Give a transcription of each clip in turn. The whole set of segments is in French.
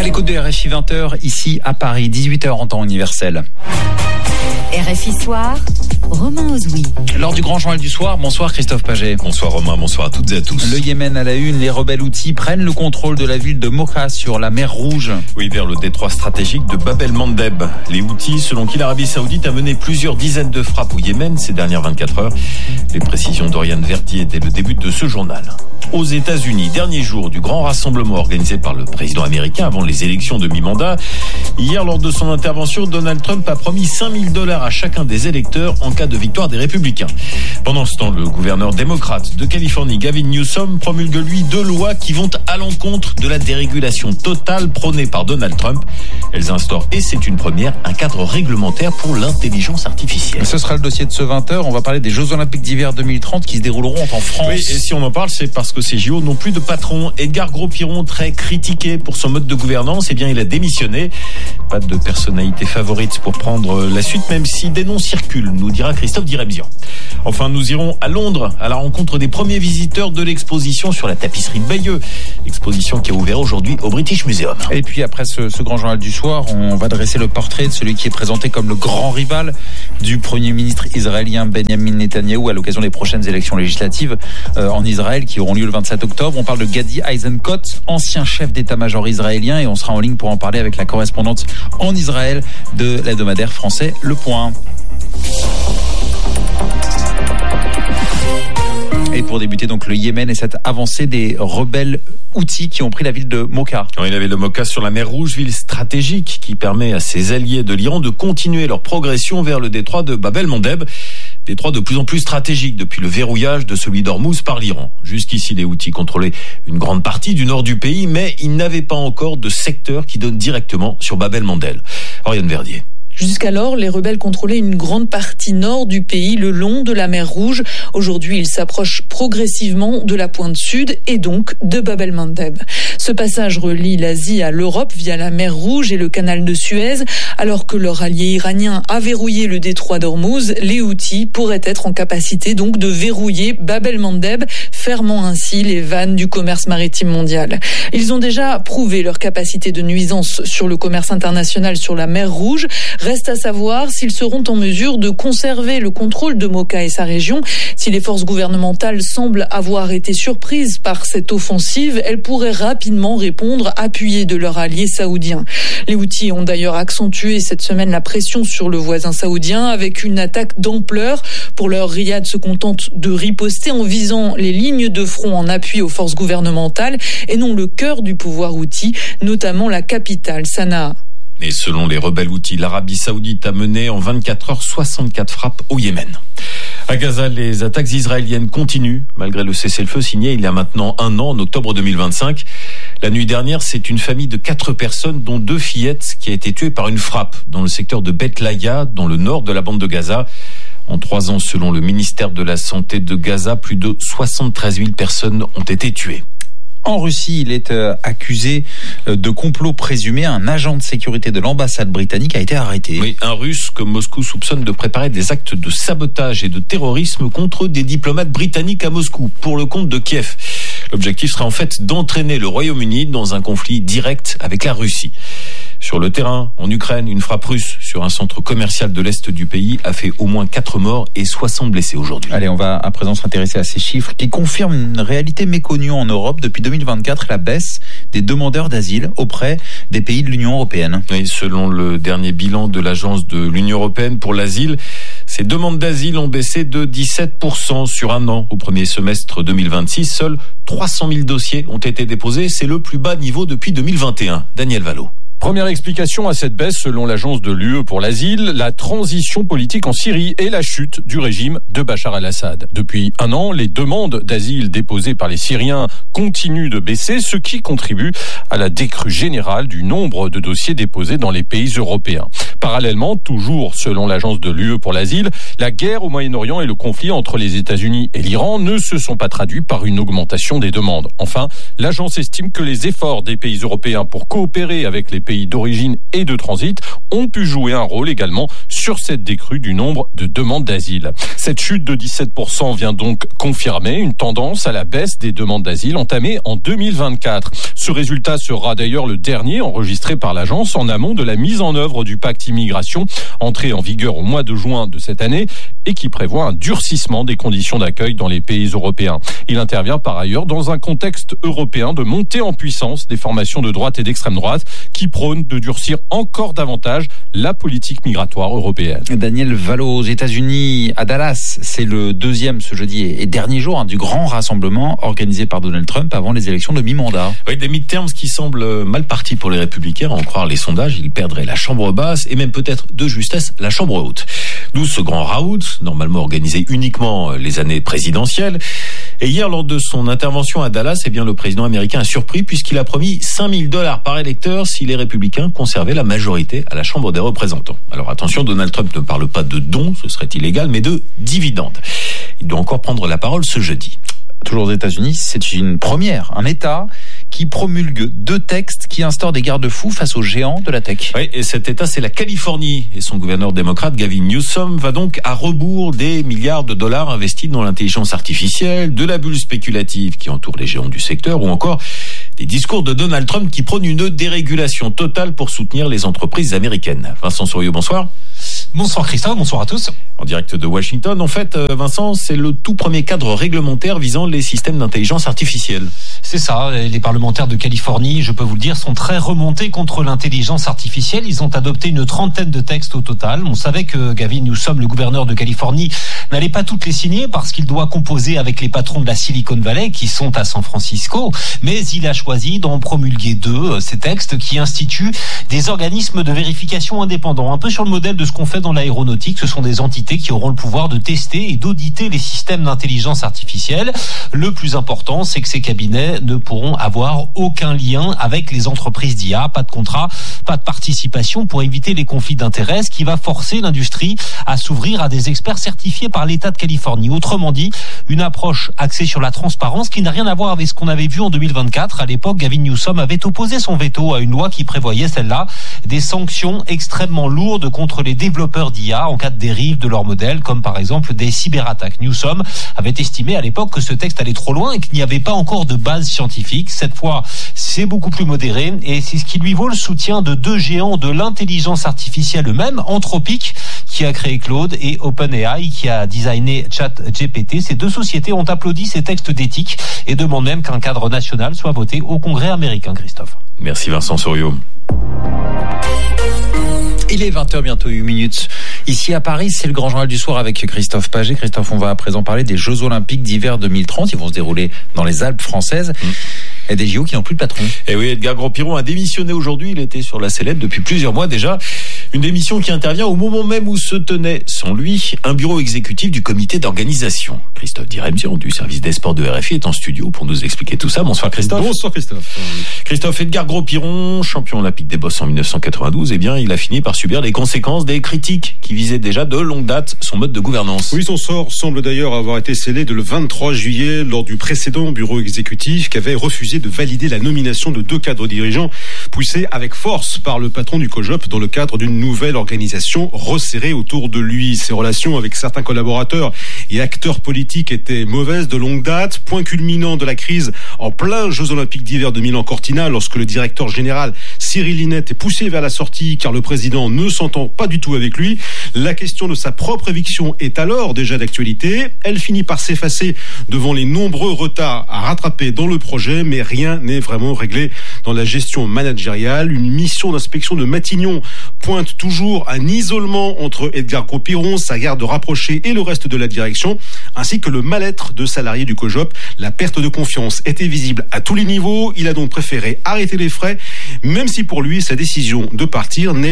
l'écoute de RFI 20h, ici à Paris, 18h en temps universel. RFI Soir, Romain Ozoui. Lors du grand journal du soir, bonsoir Christophe Paget. Bonsoir Romain, bonsoir à toutes et à tous. Le Yémen à la une, les rebelles Houthis prennent le contrôle de la ville de Mocha sur la mer Rouge. Oui, vers le détroit stratégique de Bab el-Mandeb. Les Houthis, selon qui l'Arabie Saoudite a mené plusieurs dizaines de frappes au Yémen ces dernières 24 heures. Les précisions d'Oriane Verdier dès le début de ce journal. Aux États-Unis, dernier jour du grand rassemblement organisé par le président américain avant les élections de mi-mandat. Hier, lors de son intervention, Donald Trump a promis $5 000 à chacun des électeurs en cas de victoire des républicains. Pendant ce temps, le gouverneur démocrate de Californie, Gavin Newsom, promulgue lui 2 lois qui vont à l'encontre de la dérégulation totale prônée par Donald Trump. Elles instaurent, et c'est une première, un cadre réglementaire pour l'intelligence artificielle. Ce sera le dossier de ce 20h. On va parler des Jeux Olympiques d'hiver 2030 qui se dérouleront en France. Oui, et si on en parle, c'est parce que ces JO n'ont plus de patron. Edgar Gros-Piron, très critiqué pour son mode de gouvernance, il a démissionné. Pas de personnalité favorite pour prendre la suite, même si des noms circulent, nous dira Christophe Diremzian. Enfin, nous irons à Londres à la rencontre des premiers visiteurs de l'exposition sur la tapisserie de Bayeux. Exposition qui a ouvert aujourd'hui au British Museum. Et puis après ce grand journal du soir, on va dresser le portrait de celui qui est présenté comme le grand rival du Premier ministre israélien Benjamin Netanyahou à l'occasion des prochaines élections législatives en Israël qui auront lieu le 27 octobre. On parle de Gadi Eisenkot, ancien chef d'état-major israélien, et on sera en ligne pour en parler avec la correspondante en Israël de l'hebdomadaire français Le Point. Et pour débuter donc le Yémen et cette avancée des rebelles Houthis qui ont pris la ville de Mocha. Oui, la ville de Mocha sur la mer Rouge, ville stratégique qui permet à ses alliés de l'Iran de continuer leur progression vers le détroit de Bab el-Mandeb. Détroit de plus en plus stratégique depuis le verrouillage de celui d'Ormuz par l'Iran. Jusqu'ici, les Houthis contrôlaient une grande partie du nord du pays, mais ils n'avaient pas encore de secteur qui donne directement sur Bab el-Mandeb. Oriane Verdier. Jusqu'alors, les rebelles contrôlaient une grande partie nord du pays, le long de la mer Rouge. Aujourd'hui, ils s'approchent progressivement de la pointe sud et donc de Bab el-Mandeb. Ce passage relie l'Asie à l'Europe via la mer Rouge et le canal de Suez. Alors que leur allié iranien a verrouillé le détroit d'Ormuz, les Houthis pourraient être en capacité donc de verrouiller Bab el-Mandeb, fermant ainsi les vannes du commerce maritime mondial. Ils ont déjà prouvé leur capacité de nuisance sur le commerce international sur la mer Rouge. Reste à savoir s'ils seront en mesure de conserver le contrôle de Mocha et sa région. Si les forces gouvernementales semblent avoir été surprises par cette offensive, elles pourraient rapidement répondre, appuyées de leurs alliés saoudiens. Les Houthis ont d'ailleurs accentué cette semaine la pression sur le voisin saoudien avec une attaque d'ampleur. Pour l'heure, Riyad se contente de riposter en visant les lignes de front en appui aux forces gouvernementales et non le cœur du pouvoir Houthi, notamment la capitale, Sanaa. Et selon les rebelles Houthis, l'Arabie Saoudite a mené en 24 heures 64 frappes au Yémen. À Gaza, les attaques israéliennes continuent, malgré le cessez-le-feu signé il y a maintenant 1 an, en octobre 2025. La nuit dernière, c'est une famille de 4 personnes, dont 2 fillettes, qui a été tuée par une frappe dans le secteur de Beth Laïa, dans le nord de la bande de Gaza. En 3 ans, selon le ministère de la Santé de Gaza, plus de 73 000 personnes ont été tuées. En Russie, il est accusé de complot présumé. Un agent de sécurité de l'ambassade britannique a été arrêté. Oui, un Russe que Moscou soupçonne de préparer des actes de sabotage et de terrorisme contre des diplomates britanniques à Moscou, pour le compte de Kiev. L'objectif serait en fait d'entraîner le Royaume-Uni dans un conflit direct avec la Russie. Sur le terrain, en Ukraine, une frappe russe sur un centre commercial de l'Est du pays a fait au moins 4 morts et 60 blessés aujourd'hui. Allez, on va à présent s'intéresser à ces chiffres qui confirment une réalité méconnue en Europe. Depuis 2024, la baisse des demandeurs d'asile auprès des pays de l'Union européenne. Et selon le dernier bilan de l'Agence de l'Union européenne pour l'asile, ces demandes d'asile ont baissé de 17% sur 1 an. Au premier semestre 2026, seuls 300 000 dossiers ont été déposés. C'est le plus bas niveau depuis 2021. Daniel Vallot. Première explication à cette baisse, selon l'agence de l'UE pour l'asile, la transition politique en Syrie et la chute du régime de Bachar el-Assad. Depuis 1 an, les demandes d'asile déposées par les Syriens continuent de baisser, ce qui contribue à la décrue générale du nombre de dossiers déposés dans les pays européens. Parallèlement, toujours selon l'agence de l'UE pour l'asile, la guerre au Moyen-Orient et le conflit entre les États-Unis et l'Iran ne se sont pas traduits par une augmentation des demandes. Enfin, l'agence estime que les efforts des pays européens pour coopérer avec les pays pays d'origine et de transit ont pu jouer un rôle également sur cette décrue du nombre de demandes d'asile. Cette chute de 17% vient donc confirmer une tendance à la baisse des demandes d'asile entamée en 2024. Ce résultat sera d'ailleurs le dernier enregistré par l'agence en amont de la mise en œuvre du pacte immigration, entré en vigueur au mois de juin de cette année et qui prévoit un durcissement des conditions d'accueil dans les pays européens. Il intervient par ailleurs dans un contexte européen de montée en puissance des formations de droite et d'extrême droite qui prônent de durcir encore davantage la politique migratoire européenne. Daniel Valo, aux États-Unis, à Dallas, c'est le deuxième ce jeudi et dernier jour du grand rassemblement organisé par Donald Trump avant les élections de mi-mandat. Oui, des midterms qui semblent mal partis pour les républicains, à en croire les sondages. Ils perdraient la chambre basse et même peut-être de justesse la chambre haute. D'où ce grand raout, normalement organisé uniquement les années présidentielles. Et hier, lors de son intervention à Dallas, le président américain a surpris puisqu'il a promis $5,000 par électeur si les républicains conservaient la majorité à la Chambre des représentants. Alors attention, Donald Trump ne parle pas de dons, ce serait illégal, mais de dividendes. Il doit encore prendre la parole ce jeudi. Toujours aux États-Unis, c'est une première, un État qui promulgue 2 textes qui instaurent des garde-fous face aux géants de la tech. Oui, et cet État, c'est la Californie. Et son gouverneur démocrate, Gavin Newsom, va donc à rebours des milliards de dollars investis dans l'intelligence artificielle, de la bulle spéculative qui entoure les géants du secteur, ou encore des discours de Donald Trump qui prônent une dérégulation totale pour soutenir les entreprises américaines. Vincent Souriau, bonsoir. Bonsoir Christophe, bonsoir à tous. En direct de Washington, en fait, Vincent, c'est le tout premier cadre réglementaire visant les systèmes d'intelligence artificielle. C'est ça, les parlementaires de Californie, je peux vous le dire, sont très remontés contre l'intelligence artificielle. Ils ont adopté une 30aine de textes au total. On savait que Gavin Newsom, le gouverneur de Californie, n'allait pas toutes les signer parce qu'il doit composer avec les patrons de la Silicon Valley qui sont à San Francisco. Mais il a choisi d'en promulguer 2, ces textes qui instituent des organismes de vérification indépendants, un peu sur le modèle de ce qu'on fait dans l'aéronautique. Ce sont des entités qui auront le pouvoir de tester et d'auditer les systèmes d'intelligence artificielle. Le plus important, c'est que ces cabinets ne pourront avoir aucun lien avec les entreprises d'IA, pas de contrat, pas de participation pour éviter les conflits d'intérêts, ce qui va forcer l'industrie à s'ouvrir à des experts certifiés par l'État de Californie. Autrement dit, une approche axée sur la transparence qui n'a rien à voir avec ce qu'on avait vu en 2024. À l'époque, Gavin Newsom avait opposé son veto à une loi qui prévoyait, celle-là, des sanctions extrêmement lourdes contre les développeurs d'IA en cas de dérive de leur modèle, comme par exemple des cyberattaques. Newsom avait estimé à l'époque que ce texte allait trop loin et qu'il n'y avait pas encore de base scientifique. Cette fois, c'est beaucoup plus modéré et c'est ce qui lui vaut le soutien de 2 géants de l'intelligence artificielle eux-mêmes, Anthropic, qui a créé Claude, et OpenAI, qui a designé ChatGPT. Ces 2 sociétés ont applaudi ces textes d'éthique et demandent même qu'un cadre national soit voté au Congrès américain, Christophe. Merci Vincent Souriau. Il est 20h, bientôt 8 minutes. Ici à Paris, c'est le grand journal du soir avec Christophe Paget. Christophe, on va à présent parler des Jeux Olympiques d'hiver 2030. Ils vont se dérouler dans les Alpes françaises. Et des JO qui n'ont plus de patron. Et oui, Edgar Grand-Piron a démissionné aujourd'hui. Il était sur la sellette depuis plusieurs mois déjà. Une démission qui intervient au moment même où se tenait, sans lui, un bureau exécutif du comité d'organisation. Christophe Diremzian du service des sports de RFI est en studio pour nous expliquer tout ça. Bonsoir Christophe. Bonsoir Christophe. Christophe, Edgar Grand-Piron, champion olympique des bosses en 1992, il a fini par subir les conséquences des critiques qui visaient déjà de longue date son mode de gouvernance. Oui, son sort semble d'ailleurs avoir été scellé le 23 juillet lors du précédent bureau exécutif qui avait refusé de valider la nomination de 2 cadres dirigeants poussés avec force par le patron du COJOP dans le cadre d'une nouvelle organisation resserrée autour de lui. Ses relations avec certains collaborateurs et acteurs politiques étaient mauvaises de longue date. Point culminant de la crise en plein Jeux Olympiques d'hiver de Milan-Cortina lorsque le directeur général Cyril Linette est poussé vers la sortie car le président ne s'entend pas du tout avec lui. La question de sa propre éviction est alors déjà d'actualité. Elle finit par s'effacer devant les nombreux retards à rattraper dans le projet, mais rien n'est vraiment réglé dans la gestion managériale. Une mission d'inspection de Matignon pointe toujours un isolement entre Edgar Grand-Piron, sa garde rapprochée et le reste de la direction, ainsi que le mal-être de salariés du COJOP. La perte de confiance était visible à tous les niveaux. Il a donc préféré arrêter les frais, même si pour lui, sa décision de partir n'est, je le cite,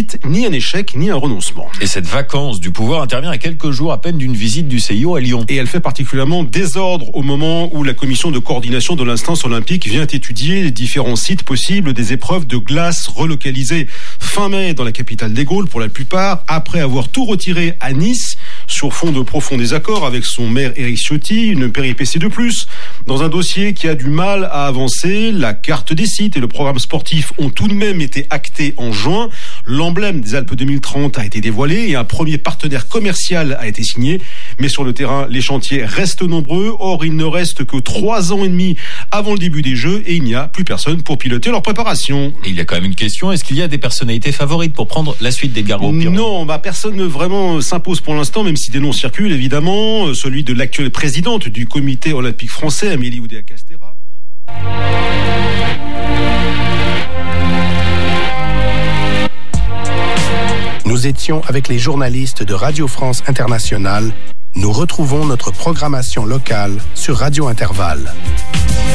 réussite, ni un échec, ni un renoncement. Et cette vacance du pouvoir intervient à quelques jours à peine d'une visite du CIO à Lyon. Et elle fait particulièrement désordre au moment où la commission de coordination de l'instance olympique vient étudier les différents sites possibles des épreuves de glace relocalisées fin mai dans la capitale des Gaules pour la plupart, après avoir tout retiré à Nice sur fond de profond désaccord avec son maire Éric Ciotti, une péripétie de plus. Dans un dossier qui a du mal à avancer, la carte des sites et le programme sportif ont tout de même été actés en juin. L'emblème des Alpes 2030 a été dévoilé et un premier partenaire commercial a été signé. Mais sur le terrain, les chantiers restent nombreux. Or, il ne reste que 3 ans et demi avant le début des Jeux et il n'y a plus personne pour piloter leur préparation. Et il y a quand même une question, est-ce qu'il y a des personnalités favorites pour prendre la suite d'Edgar Vaupillon ? Non, personne ne vraiment s'impose pour l'instant, même si des noms circulent évidemment. Celui de l'actuelle présidente du comité olympique français, Amélie Oudéa-Castéra. Nous étions avec les journalistes de Radio France Internationale. Nous retrouvons notre programmation locale sur Radio Intervalle.